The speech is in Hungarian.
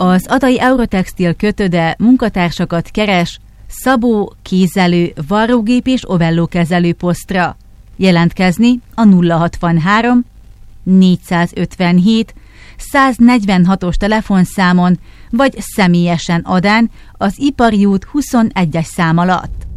Az Adai Eurotextil kötöde munkatársakat keres szabó, kézelő, varrógép és ovellókezelő posztra. Jelentkezni a 063 457 146-os telefonszámon, vagy személyesen Adán az Ipari út 21-es szám alatt.